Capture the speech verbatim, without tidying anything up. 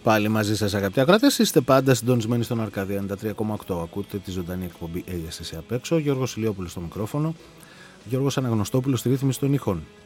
Πάλι μαζί σας αγαπητοί ακροατές, είστε πάντα συντονισμένοι στον Αρκάδια ενενήντα τρία κόμμα οκτώ. Ακούτε τη ζωντανή εκπομπή έι ες ες απ' έξω. Γιώργος Ηλιόπουλος στο μικρόφωνο, Γιώργος Αναγνωστόπουλος στη ρύθμιση των ήχων.